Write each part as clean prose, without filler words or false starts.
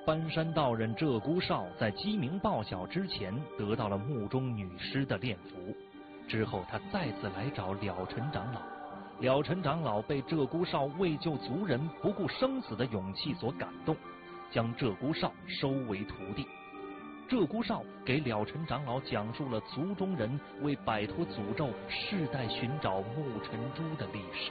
搬山道人鹧鸪哨在鸡鸣报晓之前得到了墓中女尸的殓符，之后他再次来找了尘长老。了尘长老被鹧鸪哨为救族人不顾生死的勇气所感动，将鹧鸪哨收为徒弟。鹧鸪哨给了尘长老讲述了族中人为摆脱诅咒世代寻找木尘珠的历史。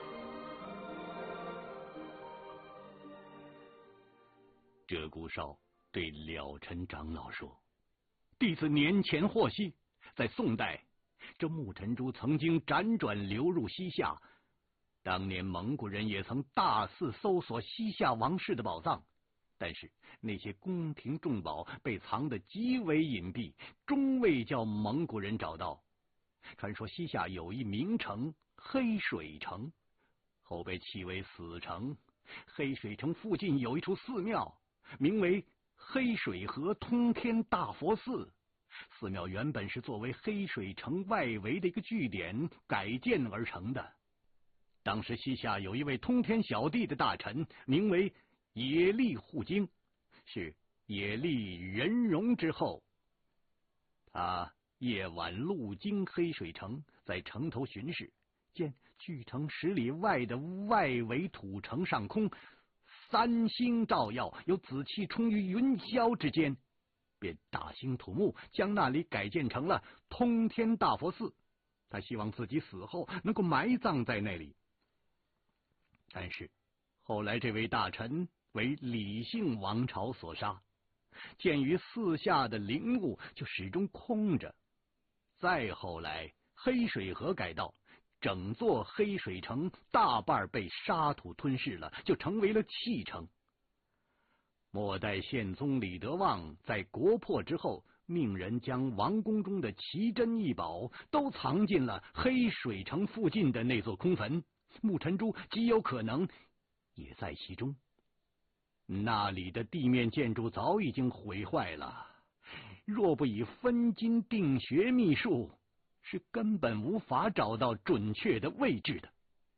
鹧鸪哨对了尘长老说：“弟子年前获悉，在宋代，这木尘珠曾经辗转流入西夏。当年蒙古人也曾大肆搜索西夏王室的宝藏，但是那些宫廷重宝被藏得极为隐蔽，终未叫蒙古人找到。传说西夏有一名城黑水城，后被弃为死城。黑水城附近有一处寺庙，名为黑水河通天大佛寺。寺庙原本是作为黑水城外围的一个据点改建而成的。当时西夏有一位通天晓地的大臣，名为野利护经，是野利元戎之后。他夜晚路经黑水城，在城头巡视，见距城10里外的外围土城上空三星照耀，有紫气冲于云霄之间，便大兴土木，将那里改建成了通天大佛寺。他希望自己死后能够埋葬在那里。但是后来这位大臣为李姓王朝所杀，鉴于四下的陵墓就始终空着。再后来黑水河改道，整座黑水城大半被沙土吞噬了，就成为了弃城。末代宪宗李德旺在国破之后，命人将王宫中的奇珍异宝都藏进了黑水城附近的那座空坟，木尘珠极有可能也在其中。那里的地面建筑早已经毁坏了，若不以分金定穴秘术，是根本无法找到准确的位置的。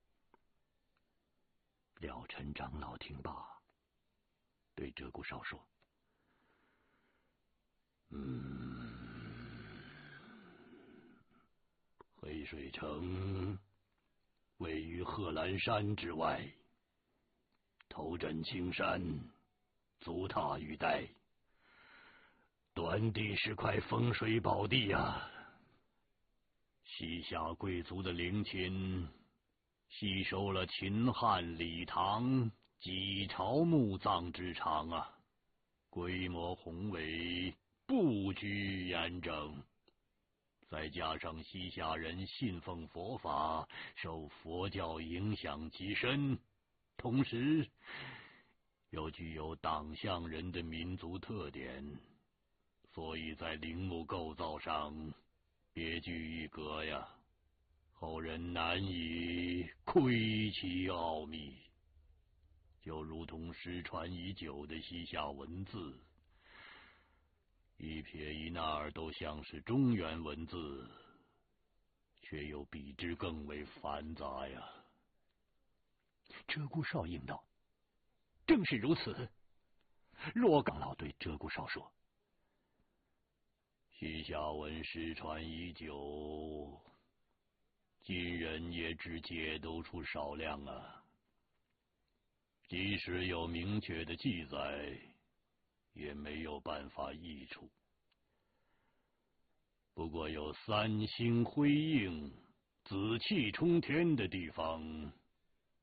了尘长老听罢，对鹧鸪哨说：“黑水城位于贺兰山之外，头枕青山，足踏玉带，短地是块风水宝地啊！西夏贵族的陵寝吸收了秦汉李唐几朝墓葬之长啊，规模宏伟，布局严整。再加上西夏人信奉佛法，受佛教影响极深，同时又具有党项人的民族特点，所以在陵墓构造上别具一格呀，后人难以窥其奥秘。就如同失传已久的西夏文字，一撇一捺儿都像是中原文字，却又比之更为繁杂呀。鹧鸪哨应道：“正是如此。”若长老对鹧鸪哨说：“西夏文失传已久，今人也只解读出少量啊。即使有明确的记载，也没有办法译出。不过有三星辉映、紫气冲天的地方，